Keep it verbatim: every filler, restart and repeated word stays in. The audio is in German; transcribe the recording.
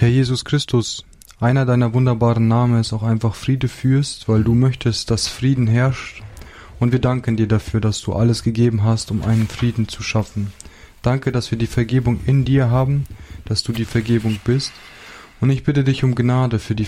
Herr Jesus Christus, einer deiner wunderbaren Namen ist auch einfach Friedefürst, weil du möchtest, dass Frieden herrscht. Und wir danken dir dafür, dass du alles gegeben hast, um einen Frieden zu schaffen. Danke, dass wir die Vergebung in dir haben, dass du die Vergebung bist. Und ich bitte dich um Gnade für die